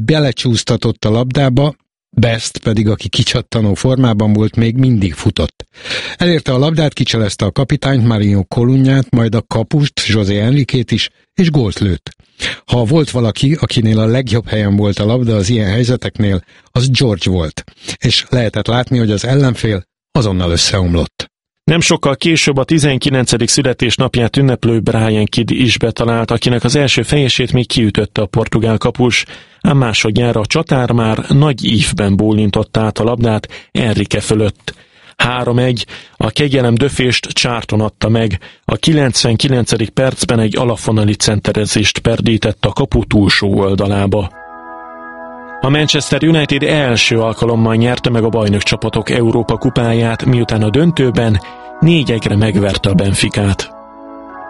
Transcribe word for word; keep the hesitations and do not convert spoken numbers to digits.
belecsúsztatott a labdába, Best pedig, aki kicsattanó formában volt, még mindig futott. Elérte a labdát, kicselezte a kapitányt, Marinho Colunát, majd a kapust, José Enriquét is, és gólt lőtt. Ha volt valaki, akinél a legjobb helyen volt a labda az ilyen helyzeteknél, az George volt, és lehetett látni, hogy az ellenfél azonnal összeomlott. Nem sokkal később a tizenkilencedik születésnapját ünneplő Brian Kidd is betalált, akinek az első fejesét még kiütötte a portugál kapus, ám másodjára a csatár már nagy ívben bólintott át a labdát Enrique fölött. három egy, a kegyelem döfést Charlton adta meg, a kilencvenkilencedik percben egy alafonali centerezést perdített a kapu túlsó oldalába. A Manchester United első alkalommal nyerte meg a bajnokcsapatok Európa kupáját, miután a döntőben négy egyre megverte a Benficát.